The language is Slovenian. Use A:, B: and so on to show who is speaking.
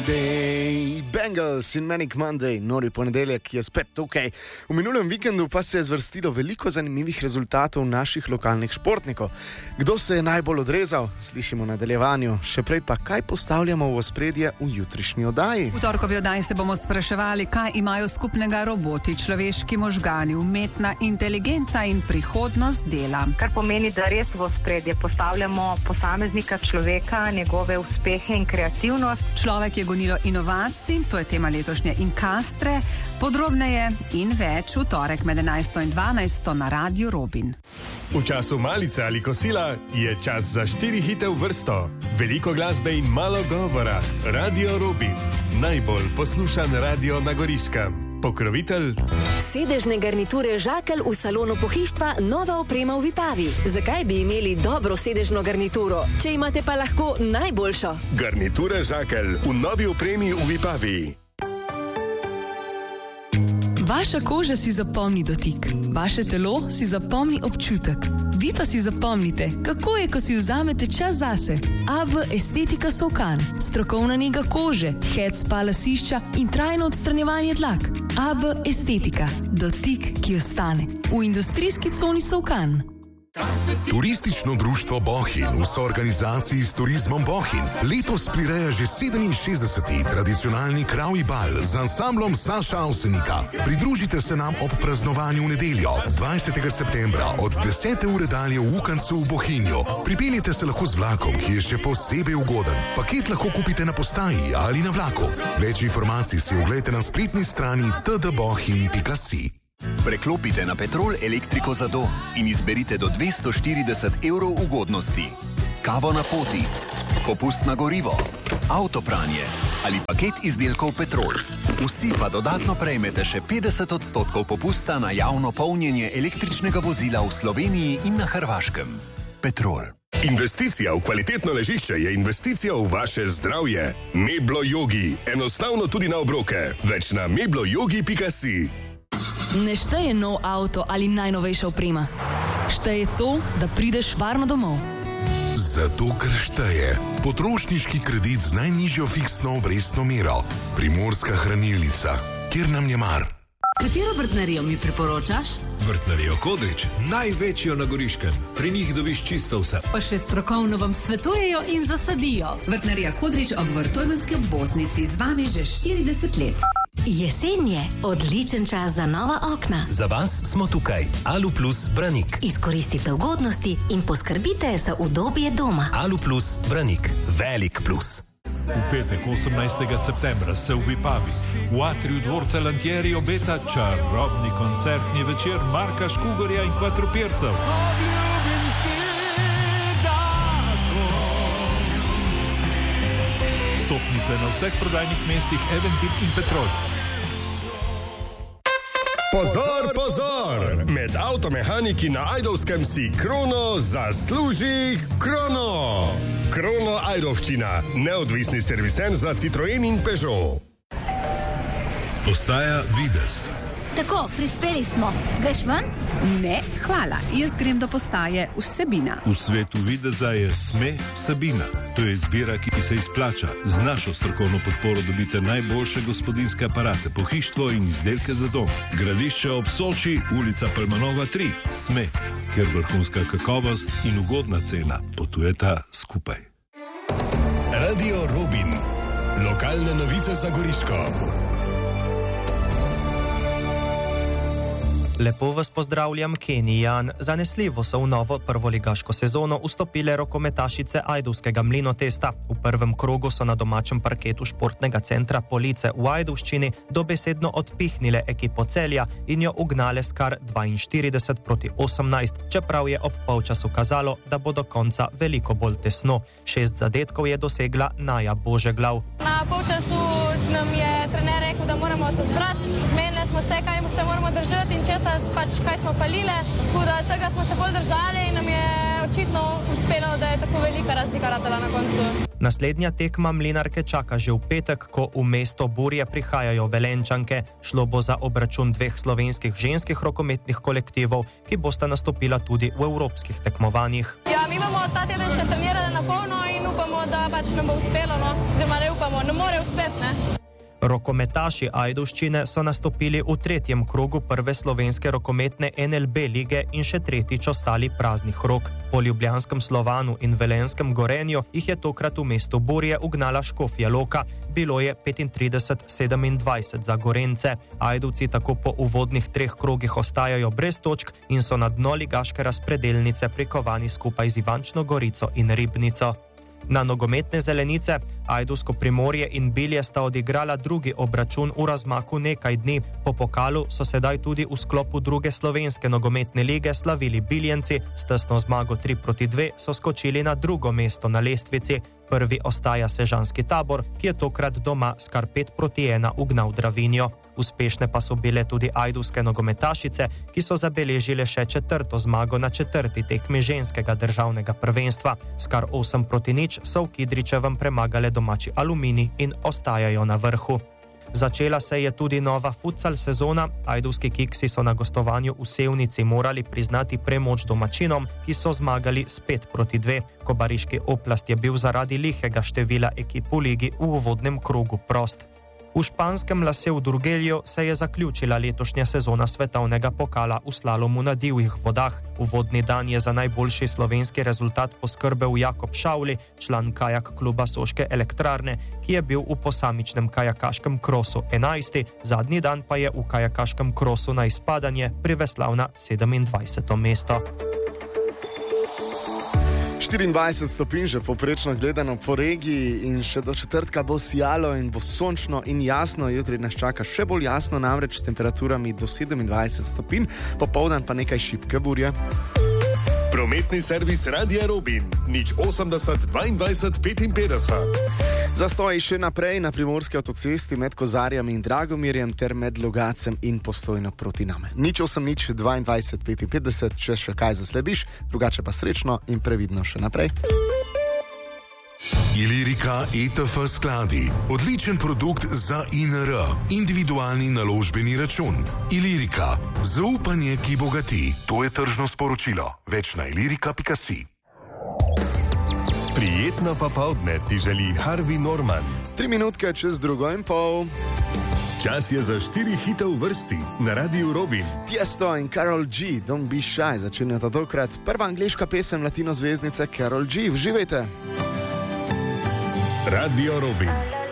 A: Friday, Bengals in Manic Monday, nori ponedeljek je spet tukaj. V minulem vikendu pa se je zvrstilo veliko zanimivih rezultatov naših lokalnih športnikov. Kdo se je najbolj odrezal, slišimo v nadaljevanju, še prej pa kaj postavljamo v ospredje v jutrišnji oddaji.
B: V torkovi oddaji se bomo spraševali, kaj imajo skupnega roboti, človeški možgani, umetna inteligenca in prihodnost dela.
C: Kar pomeni, da res v ospredje postavljamo posameznika, človeka, njegove uspehe in kreativnost.
B: Človek je gonilo inovacij, to je tema letošnje Inkastre. Podrobneje in več v torek med 11. in 12. na Radiu Robin.
D: V času malice ali kosila je čas za 4 hite v vrsto. Veliko glasbe in malo govora. Radio Robin. Najbolj poslušan radio na Goriškem. Pokrovitelj.
E: Sedežne garniture Žakelj v salonu pohištva, nova oprema v Vipavi. Zakaj bi imeli dobro sedežno garnituro, če imate pa lahko najboljšo?
D: Garniture Žakelj v novi opremi v Vipavi.
F: Vaša koža si zapomni dotik, vaše telo si zapomni občutek. Vi pa si zapomnite, kako je, ko si vzamete čas zase. AB Estetika Solkan, strokovna nega kože, head spa lasišča in trajno odstranjevanje dlak. AB Estetika, dotik, ki ostane. V industrijski coni Solkan.
G: Turistično društvo Bohinj v soorganizaciji s Turizmom Bohinj letos prireja že 67. tradicionalni kravji bal z ansamblom Saša Avsenika. Pridružite se nam ob praznovanju v nedeljo, 20. septembra od 10. ure dalje v Ukancu v Bohinju. Pripeljite se lahko z vlakom, ki je še posebej ugoden. Paket lahko kupite na postaji ali na vlaku. Več informacij si oglejte na spletni strani tdbohinj.si.
H: Preklopite na Petrol elektriko za dom in izberite do 240 evrov ugodnosti. Kavo na poti, popust na gorivo, avtopranje ali paket izdelkov Petrol. Vsi pa dodatno prejmete še 50% popusta na javno polnjenje električnega vozila v Sloveniji in na Hrvaškem. Petrol.
D: Investicija v kvalitetno ležišče je investicija v vaše zdravje. Meblo Yogi. Enostavno tudi na obroke. Več na mebloyogi.si.
F: Ne šteje nov avto ali najnovejša oprema. Šteje to, da prideš varno domov.
G: Zato, ker šteje potrošniški kredit z najnižjo fiksno obrestno mero. Primorska hranilnica, kjer nam je mar.
I: Katero vrtnarijo mi priporočaš?
J: Vrtnarijo Kodrič, največjo na Goriškem. Pri njih dobiš čisto vse.
I: Pa še strokovno vam svetujejo in zasadijo.
K: Vrtnarija Kodrič ob Vrtojmenski obvoznici z vami že 40 let.
E: Jesen je odličen čas za nova okna.
L: Za vas smo tukaj. Aluplus Branik.
E: Izkoristite ugodnosti in poskrbite za udobje doma.
L: Aluplus Branik. Velik plus.
M: V petek 18. septembra se v Vipavi v atriju dvorca Lantieri obeta čarobni koncertni večer Marka Škugorja in Kvatrupircev. Stopnice na vseh prodajnih mestih Eventim in Petrol.
D: Pozor, pozor! Med avtomehaniki na Ajdovskem si Krono zasluži Krono! Krono Ajdovščina, neodvisni serviser za Citroen in Peugeot.
J: Postaja Vides.
N: Tako, prispeli smo. Greš ven?
B: Ne, hvala. Jaz grem do postaje Vsebina.
J: V svetu videza je SME Vsebina. To je izbira, ki se izplača. Z našo strokovno podporo dobite najboljše gospodinjske aparate, pohištvo in izdelke za dom. Gradišče ob Soči, ulica Palmanova 3. SME, kjer vrhunska kakovost in ugodna cena potujeta skupaj.
D: Radio Robin. Lokalne novice za Goriško.
O: Lepo vas pozdravljam, Kenijan. Zanesljivo so v novo prvoligaško sezono vstopile rokometašice Ajdovskega Mlinotesta. V prvem krogu so na domačem parketu športnega centra Police v Ajdovščini dobesedno odpihnile ekipo Celja in jo ugnale s kar 42-18, čeprav je ob polčasu kazalo, da bo do konca veliko bolj tesno. 6 zadetkov je dosegla Naja Božeglav.
P: Na polčasu nam je trener rekel, da moramo se zbrati, zmenili smo se, kaj se moramo držati in česa kaj smo palile, tako da tega smo se bolj držali in nam je očitno uspelo, da je tako velika razlika ratala na koncu.
O: Naslednja tekma Mlinarke čaka že v petek, ko v mesto Burje prihajajo Velenčanke. Šlo bo za obračun dveh slovenskih ženskih rokometnih kolektivov, ki bosta nastopila tudi v evropskih tekmovanjih.
P: Ja, mi bomo ta teden še trenirali na polno in upamo, da pač nam bo uspelo, no. Oziroma ne upamo, ne more uspeti, ne.
O: Rokometaši Ajdovščine so nastopili v 3. krogu prve slovenske rokometne NLB lige in še tretjič ostali praznih rok. Po ljubljanskem Slovanu in velenskem Gorenju jih je tokrat v mestu Burje ugnala Škofja Loka. Bilo je 35-27 za Gorence. Ajdovci tako po uvodnih 3 krogih ostajajo brez točk in so na dno ligaške razpredelnice prikovani skupaj z Ivančno Gorico in Ribnico. Na nogometne zelenice Ajdovsko Primorje in Bilje sta odigrala drugi obračun v razmaku nekaj dni. Po pokalu so sedaj tudi v sklopu druge slovenske nogometne lige slavili Biljenci. S tesno zmago 3-2 so skočili na drugo mesto na lestvici. Prvi ostaja Sežanski Tabor, ki je tokrat doma s kar 5-1 ugnal Dravinjo. Uspešne pa so bile tudi ajdovske nogometašice, ki so zabeležile še 4. zmago na 4. tekmi ženskega državnega prvenstva. S kar 8-0 so v Kidričevem premagale domači Aluminij in ostajajo na vrhu. Začela se je tudi nova futsal sezona. Ajdovski Kiksi so na gostovanju v Sevnici morali priznati premoč domačinom, ki so zmagali s 5-2. Kobariški Oplast je bil zaradi lihega števila ekip v ligi v uvodnem krogu prost. V španskem Lase v Durgelju se je zaključila letošnja sezona svetovnega pokala v slalomu na divjih vodah. Uvodni dan je za najboljši slovenski rezultat poskrbel Jakob Šavli, član kajak kluba Soške elektrarne, ki je bil v posamičnem kajakaškem krosu 11. Zadnji dan pa je v kajakaškem krosu na izpadanje priveslal na 27. mesto.
A: 24 stopinj že poprečno gledano po regiji in še do četrtka bo sijalo in bo sončno in jasno. Jutri nas čaka še bolj jasno, namreč s temperaturami do 27 stopinj, popoldan pa nekaj šibke burje.
D: Prometni servis Radia Robin, 080 22 55.
A: Zastoji še naprej na primorski avtocesti med Kozarjami in Dragomirjem ter med Logacem in Postojno proti nam. 080 22 55, če še kaj zaslediš, drugače pa srečno in previdno še naprej.
G: Ilirika ETF skladi. Odličen produkt za INR. Individualni naložbeni račun. Ilirika. Zaupanje, ki bogati. To je tržno sporočilo. Več na ilirika.si.
D: Prijetno popoldne ti želi Harvey Norman.
A: 3 minutke čez 2:30.
D: Čas je za 4 hite v vrsti na Radiu Robin.
A: Tiesto in Karol G, Don't Be Shy, začenjata tokrat prva angleška pesem latino zvezdnice Karol G. Uživajte!
D: Radio Robin.